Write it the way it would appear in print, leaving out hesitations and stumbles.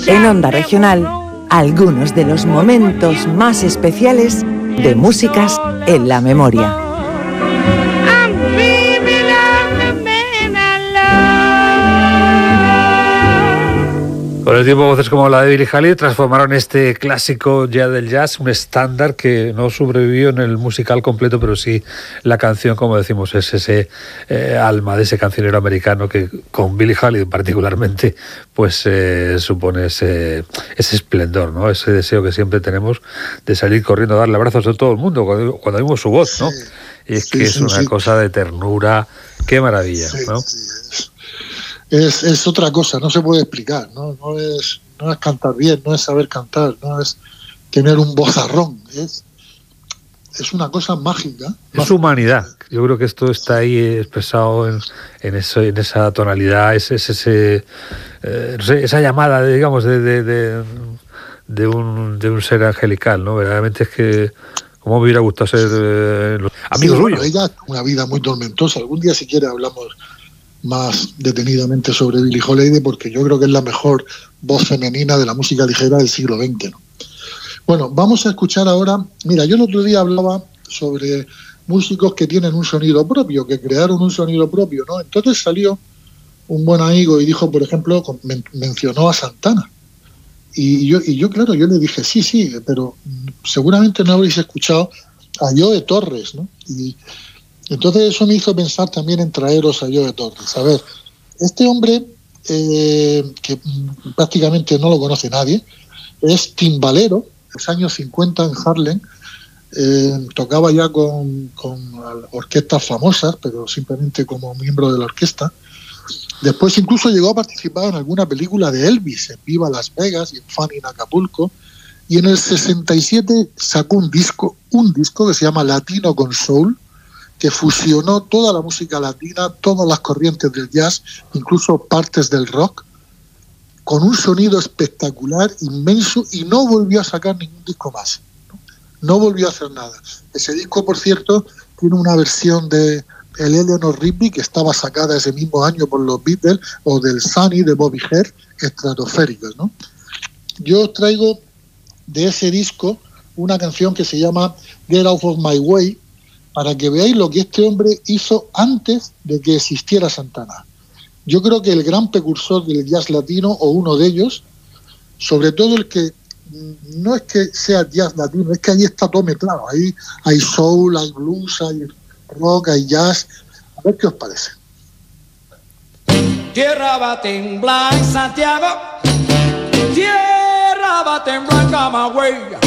En Onda Regional, algunos de los momentos más especiales de Músicas en la Memoria. Con el tiempo, voces como la de Billie Holiday transformaron este clásico ya del jazz, un estándar que no sobrevivió en el musical completo, pero sí la canción, como decimos, es ese alma de ese cancionero americano que con Billie Holiday particularmente pues supone ese esplendor, ¿no? Ese deseo que siempre tenemos de salir corriendo a darle abrazos a todo el mundo cuando oímos su voz, ¿no? Y es que es una cosa de ternura, qué maravilla, ¿no? Es otra cosa, no se puede explicar, ¿no? No es cantar bien, no es saber cantar, no es tener un vozarrón, es una cosa mágica. Es humanidad. Yo creo que esto está ahí expresado en esa tonalidad, esa llamada, digamos, de un ser angelical, ¿no? Verdaderamente es que cómo me hubiera gustado ser amigo suyo. Ella tuvo una vida muy tormentosa. Algún día, si quiere, hablamos más detenidamente sobre Billie Holiday, porque yo creo que es la mejor voz femenina de la música ligera del siglo XX, ¿no? Bueno, vamos a escuchar ahora. Mira, yo el otro día hablaba sobre músicos que tienen un sonido propio, que crearon un sonido propio, ¿no? Entonces salió un buen amigo y dijo, por ejemplo, mencionó a Santana. Y yo, claro, yo le dije, sí, pero seguramente no habréis escuchado a Joe Torres, ¿no? Y entonces eso me hizo pensar también en traeros a Joe Torres. A ver, este hombre, que prácticamente no lo conoce nadie, es timbalero. En los años 50 en Harlem, tocaba ya con orquestas famosas, pero simplemente como miembro de la orquesta. Después incluso llegó a participar en alguna película de Elvis, en Viva Las Vegas y en Fun in Acapulco. Y en el 67 sacó un disco que se llama Latino con Soul, que fusionó toda la música latina, todas las corrientes del jazz, incluso partes del rock, con un sonido espectacular, inmenso, y no volvió a sacar ningún disco más. No volvió a hacer nada. Ese disco, por cierto, tiene una versión de el Eleanor Rigby, que estaba sacada ese mismo año por los Beatles, o del Sunny de Bobby Hare, estratosféricos, ¿no? Yo os traigo de ese disco una canción que se llama Get Out of My Way, para que veáis lo que este hombre hizo antes de que existiera Santana. Yo creo que el gran precursor del jazz latino, o uno de ellos, sobre todo el que no es que sea jazz latino, es que ahí está todo mezclado. Ahí hay soul, hay blues, hay rock, hay jazz. A ver qué os parece. Tierra va a temblar en Santiago, tierra va a temblar en Camagüey.